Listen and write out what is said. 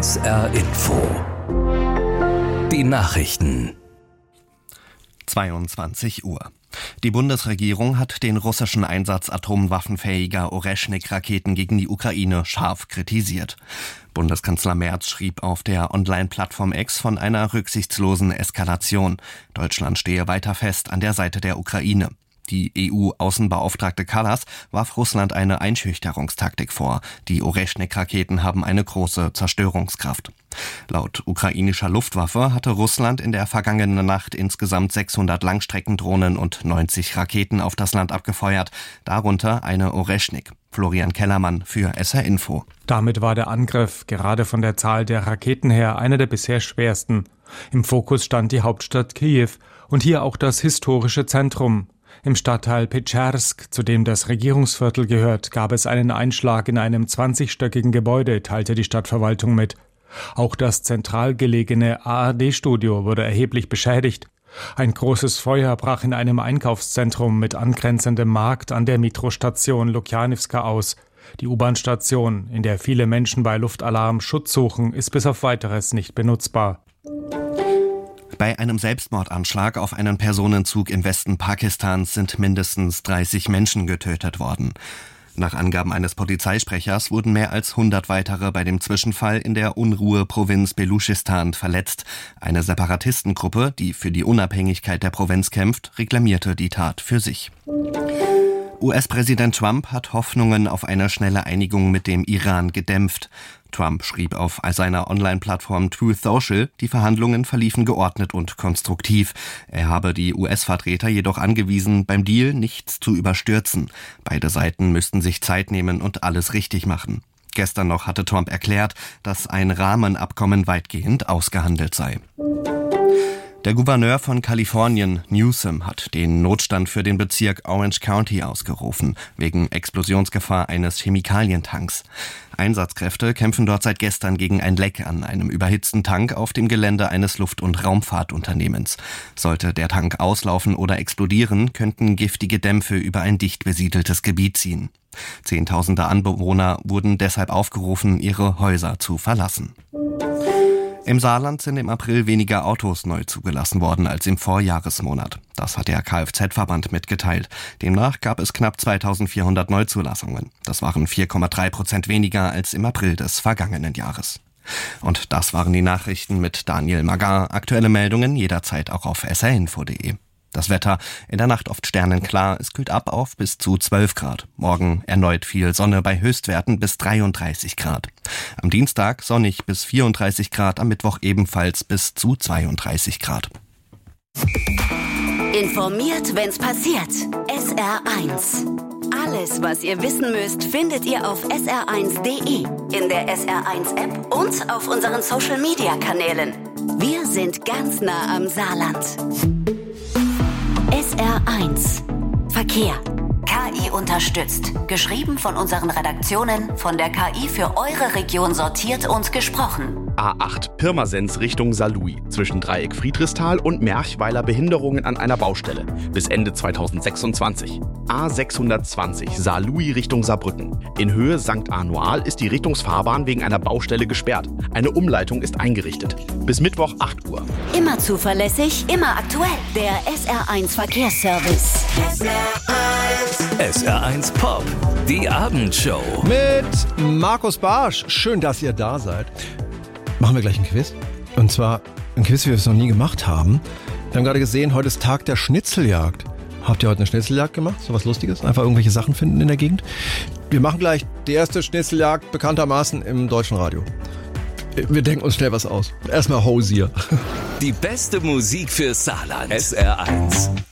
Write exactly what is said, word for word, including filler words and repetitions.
S R Info. Die Nachrichten. zweiundzwanzig Uhr. Die Bundesregierung hat den russischen Einsatz atomwaffenfähiger Oreschnik-Raketen gegen die Ukraine scharf kritisiert. Bundeskanzler Merz schrieb auf der Online-Plattform X von einer rücksichtslosen Eskalation. Deutschland stehe weiter fest an der Seite der Ukraine. Die E U-Außenbeauftragte Kallas warf Russland eine Einschüchterungstaktik vor. Die Oreschnik-Raketen haben eine große Zerstörungskraft. Laut ukrainischer Luftwaffe hatte Russland in der vergangenen Nacht insgesamt sechshundert Langstreckendrohnen und neunzig Raketen auf das Land abgefeuert, darunter eine Oreschnik. Florian Kellermann für S R Info. Damit war der Angriff gerade von der Zahl der Raketen her einer der bisher schwersten. Im Fokus stand die Hauptstadt Kiew und hier auch das historische Zentrum. Im Stadtteil Petschersk, zu dem das Regierungsviertel gehört, gab es einen Einschlag in einem zwanzigstöckigen Gebäude, teilte die Stadtverwaltung mit. Auch das zentral gelegene A R D-Studio wurde erheblich beschädigt. Ein großes Feuer brach in einem Einkaufszentrum mit angrenzendem Markt an der Metrostation Lukjanivska aus. Die U-Bahn-Station, in der viele Menschen bei Luftalarm Schutz suchen, ist bis auf Weiteres nicht benutzbar. Bei einem Selbstmordanschlag auf einen Personenzug im Westen Pakistans sind mindestens dreißig Menschen getötet worden. Nach Angaben eines Polizeisprechers wurden mehr als hundert weitere bei dem Zwischenfall in der Unruhe-Provinz Beluschistan verletzt. Eine Separatistengruppe, die für die Unabhängigkeit der Provinz kämpft, reklamierte die Tat für sich. U S-Präsident Trump hat Hoffnungen auf eine schnelle Einigung mit dem Iran gedämpft. Trump schrieb auf seiner Online-Plattform Truth Social, die Verhandlungen verliefen geordnet und konstruktiv. Er habe die U S-Vertreter jedoch angewiesen, beim Deal nichts zu überstürzen. Beide Seiten müssten sich Zeit nehmen und alles richtig machen. Gestern noch hatte Trump erklärt, dass ein Rahmenabkommen weitgehend ausgehandelt sei. Der Gouverneur von Kalifornien, Newsom, hat den Notstand für den Bezirk Orange County ausgerufen, wegen Explosionsgefahr eines Chemikalientanks. Einsatzkräfte kämpfen dort seit gestern gegen ein Leck an einem überhitzten Tank auf dem Gelände eines Luft- und Raumfahrtunternehmens. Sollte der Tank auslaufen oder explodieren, könnten giftige Dämpfe über ein dicht besiedeltes Gebiet ziehen. Zehntausende Anwohner wurden deshalb aufgerufen, ihre Häuser zu verlassen. Im Saarland sind im April weniger Autos neu zugelassen worden als im Vorjahresmonat. Das hat der Kfz-Verband mitgeteilt. Demnach gab es knapp zweitausendvierhundert Neuzulassungen. Das waren vier Komma drei Prozent weniger als im April des vergangenen Jahres. Und das waren die Nachrichten mit Daniel Magar. Aktuelle Meldungen jederzeit auch auf s r info punkt d e. Das Wetter: in der Nacht oft sternenklar, es kühlt ab auf bis zu zwölf Grad. Morgen erneut viel Sonne bei Höchstwerten bis dreiunddreißig Grad. Am Dienstag sonnig bis vierunddreißig Grad, am Mittwoch ebenfalls bis zu zweiunddreißig Grad. Informiert, wenn's passiert. S R eins. Alles, was ihr wissen müsst, findet ihr auf s r eins punkt d e, in der S R eins App und auf unseren Social-Media-Kanälen. Wir sind ganz nah am Saarland. S R eins. Verkehr. K I unterstützt. Geschrieben von unseren Redaktionen, von der K I für eure Region sortiert und gesprochen. A acht Pirmasens Richtung Saarlouis. Zwischen Dreieck Friedrichsthal und Merchweiler Behinderungen an einer Baustelle. Bis Ende zweitausendsechsundzwanzig. A sechshundertzwanzig Saarlouis Richtung Saarbrücken. In Höhe Sankt Anual ist die Richtungsfahrbahn wegen einer Baustelle gesperrt. Eine Umleitung ist eingerichtet. Bis Mittwoch acht Uhr. Immer zuverlässig, immer aktuell. Der S R eins Verkehrsservice. S R eins. S R eins Pop. Die Abendshow. Mit Markus Barsch. Schön, dass ihr da seid. Machen wir gleich ein Quiz. Und zwar ein Quiz, wie wir es noch nie gemacht haben. Wir haben gerade gesehen, heute ist Tag der Schnitzeljagd. Habt ihr heute eine Schnitzeljagd gemacht? So was Lustiges? Einfach irgendwelche Sachen finden in der Gegend? Wir machen gleich die erste Schnitzeljagd bekanntermaßen im deutschen Radio. Wir denken uns schnell was aus. Erstmal Hosier. Die beste Musik für Saarland. S R eins.